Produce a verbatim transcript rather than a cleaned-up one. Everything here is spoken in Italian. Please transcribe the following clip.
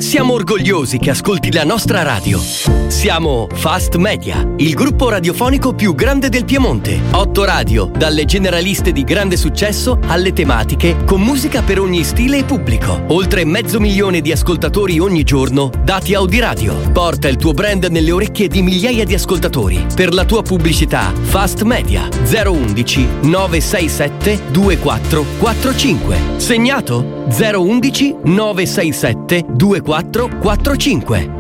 Siamo orgogliosi che ascolti la nostra radio. Siamo Fast Media, il gruppo radiofonico più grande del Piemonte. Otto radio, dalle generaliste di grande successo alle tematiche, con musica per ogni stile e pubblico. Oltre mezzo milione di ascoltatori ogni giorno, dati Audiradio. Porta il tuo brand nelle orecchie di migliaia di ascoltatori. Per la tua pubblicità, Fast Media zero undici nove sei sette due quattro quattro cinque. Segnato? zero undici nove sei sette due quattro quattro cinque.